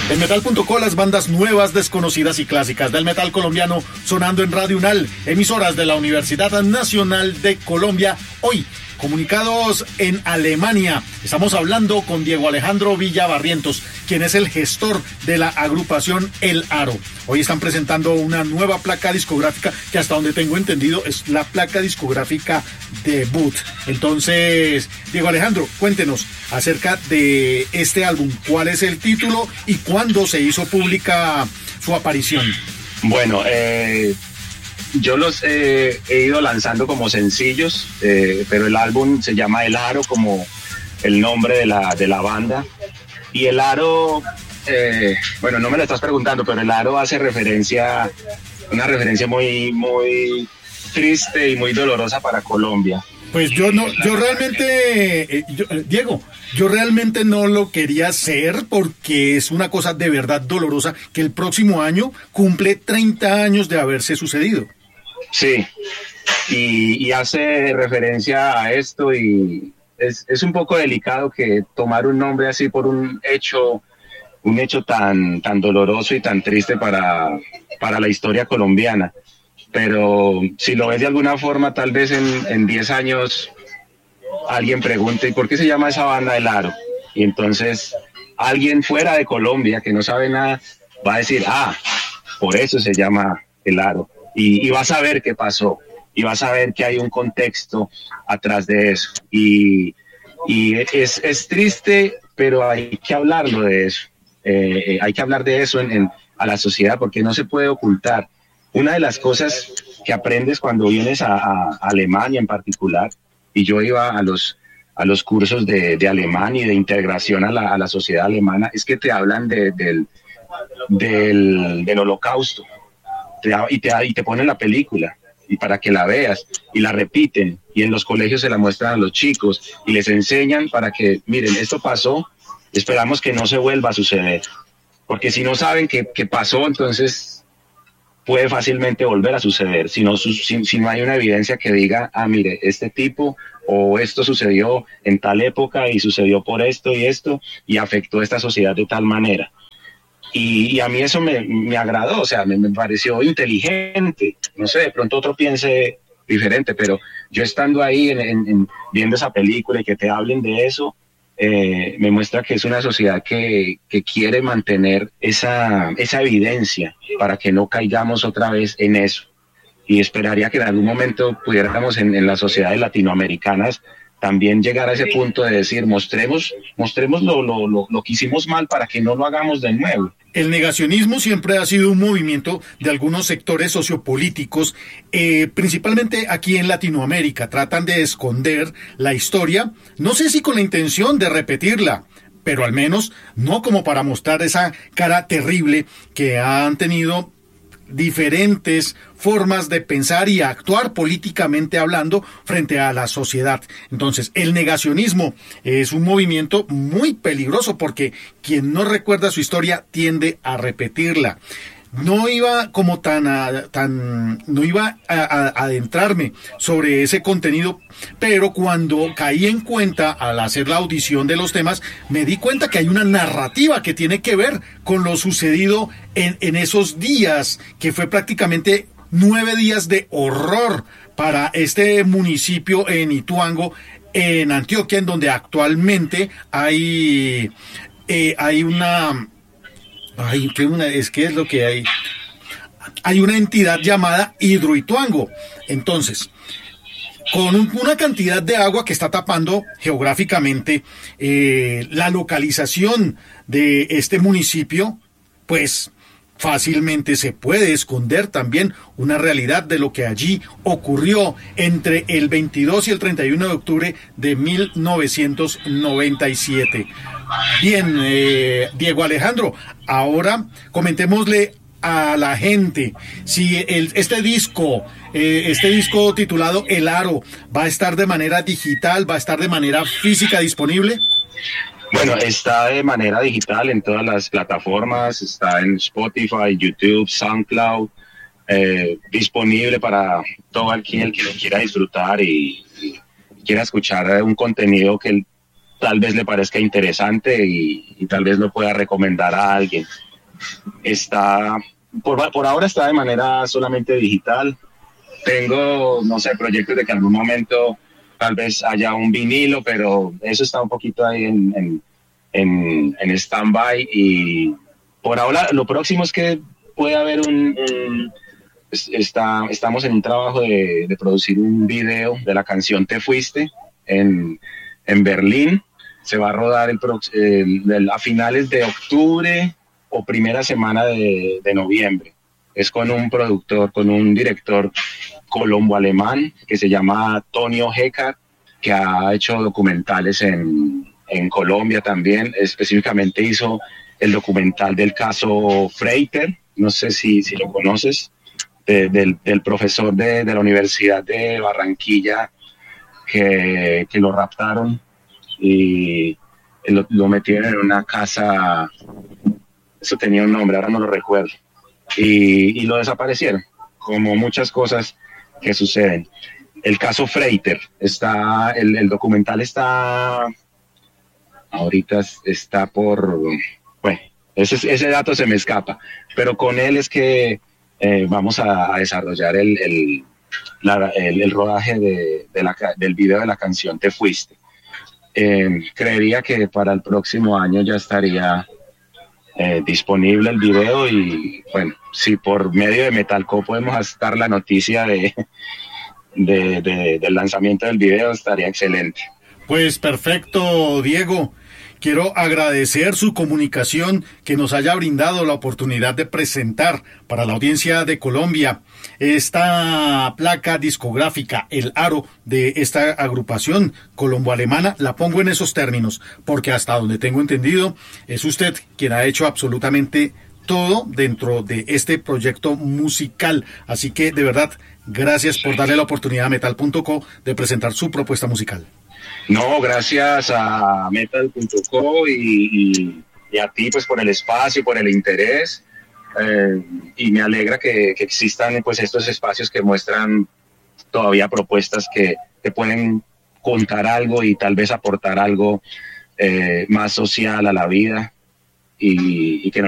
En Metal.co, las bandas nuevas, desconocidas y clásicas del metal colombiano sonando en Radio UNAL, emisoras de la Universidad Nacional de Colombia. Hoy, comunicados en Alemania. Estamos hablando con Diego Alejandro Villabarrientos, quien es el gestor de la agrupación El Aro. Hoy están presentando una nueva placa discográfica que, hasta donde tengo entendido, es la placa discográfica debut. Entonces, Diego Alejandro, cuéntenos acerca de este álbum. ¿Cuál es el título y cuándo se hizo pública su aparición? Bueno, yo los he ido lanzando como sencillos, pero el álbum se llama El Aro, como el nombre de la banda. Y El Aro, bueno, no me lo estás preguntando, pero El Aro hace una referencia muy, muy triste y muy dolorosa para Colombia. Pues yo realmente, Diego, yo realmente no lo quería hacer porque es una cosa de verdad dolorosa que el próximo año cumple 30 años de haberse sucedido. Sí, y hace referencia a esto, y es un poco delicado que tomar un nombre así por un hecho tan doloroso y tan triste para la historia colombiana. Pero si lo ves de alguna forma, tal vez en 10 años alguien pregunte, ¿y por qué se llama esa banda El Aro? Y entonces alguien fuera de Colombia que no sabe nada va a decir, por eso se llama El Aro. Y vas a ver qué pasó, y vas a ver que hay un contexto atrás de eso. Y es triste, pero hay que hablarlo de eso. Hay que hablar de eso a la sociedad, porque no se puede ocultar. Una de las cosas que aprendes cuando vienes a Alemania en particular, y yo iba a los cursos de alemán y de integración a la sociedad alemana, es que te hablan del Holocausto. Y te ponen la película y para que la veas, y la repiten, y en los colegios se la muestran a los chicos y les enseñan para que, miren, esto pasó, esperamos que no se vuelva a suceder, porque si no saben qué pasó, entonces puede fácilmente volver a suceder, si no hay una evidencia que diga, mire, este tipo o esto sucedió en tal época y sucedió por esto y afectó a esta sociedad de tal manera. Y a mí eso me agradó, o sea, me pareció inteligente. No sé, de pronto otro piense diferente, pero yo estando ahí viendo esa película y que te hablen de eso, me muestra que es una sociedad que quiere mantener esa evidencia para que no caigamos otra vez en eso. Y esperaría que en algún momento pudiéramos en las sociedades latinoamericanas también llegar a ese punto de decir, mostremos lo que hicimos mal para que no lo hagamos de nuevo. El negacionismo siempre ha sido un movimiento de algunos sectores sociopolíticos, principalmente aquí en Latinoamérica. Tratan de esconder la historia, no sé si con la intención de repetirla, pero al menos no como para mostrar esa cara terrible que han tenido diferentes formas de pensar y actuar políticamente hablando frente a la sociedad. Entonces, el negacionismo es un movimiento muy peligroso porque quien no recuerda su historia tiende a repetirla. No iba como no iba a adentrarme sobre ese contenido, pero cuando caí en cuenta al hacer la audición de los temas, me di cuenta que hay una narrativa que tiene que ver con lo sucedido en esos días, que fue prácticamente 9 días de horror para este municipio en Ituango, en Antioquia, en donde actualmente hay una... Hay una entidad llamada Hidroituango. Entonces, con una cantidad de agua que está tapando geográficamente la localización de este municipio, pues fácilmente se puede esconder también una realidad de lo que allí ocurrió entre el 22 y el 31 de octubre de 1997. Bien, Diego Alejandro, ahora comentémosle a la gente si este disco titulado El Aro va a estar de manera digital, va a estar de manera física disponible. Bueno, está de manera digital en todas las plataformas, está en Spotify, YouTube, SoundCloud, disponible para todo aquel que lo quiera disfrutar y quiera escuchar un contenido que tal vez le parezca interesante y tal vez lo pueda recomendar a alguien. Está, por ahora está de manera solamente digital. Tengo, no sé, proyectos de que en algún momento tal vez haya un vinilo, pero eso está un poquito ahí en stand-by. Y por ahora lo próximo es que puede haber estamos en un trabajo de producir un video de la canción Te Fuiste en Berlín. Se va a rodar a finales de octubre o primera semana de noviembre. Es con un productor, con un director colombo-alemán que se llama Tonio Hecker, que ha hecho documentales en Colombia también. Específicamente hizo el documental del caso Freiter, no sé si lo conoces, del profesor de la Universidad de Barranquilla que lo raptaron y lo metieron en una casa, eso tenía un nombre, ahora no lo recuerdo, y lo desaparecieron, como muchas cosas que suceden. El caso Freiter, el documental ahorita está bueno, ese dato se me escapa, pero con él es que vamos a desarrollar el rodaje del video de la canción Te Fuiste. Creería que para el próximo año ya estaría disponible el video y bueno, si por medio de Metalco podemos dar la noticia del lanzamiento del video, estaría excelente. Pues perfecto, Diego. Quiero agradecer su comunicación, que nos haya brindado la oportunidad de presentar para la audiencia de Colombia esta placa discográfica, El Aro, de esta agrupación colombo-alemana. La pongo en esos términos, porque hasta donde tengo entendido, es usted quien ha hecho absolutamente todo dentro de este proyecto musical. Así que, de verdad, gracias por darle la oportunidad a Metal.co de presentar su propuesta musical. No, gracias a Metal.co y a ti pues por el espacio, por el interés, y me alegra que existan pues estos espacios que muestran todavía propuestas que pueden contar algo y tal vez aportar algo más social a la vida y que